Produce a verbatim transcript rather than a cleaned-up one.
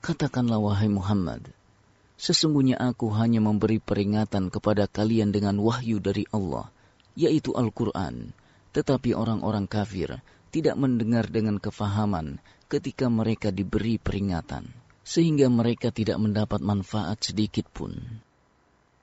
Katakanlah wahai Muhammad, sesungguhnya aku hanya memberi peringatan kepada kalian dengan wahyu dari Allah, yaitu Al-Quran. Tetapi orang-orang kafir tidak mendengar dengan kefahaman ketika mereka diberi peringatan, sehingga mereka tidak mendapat manfaat sedikit pun.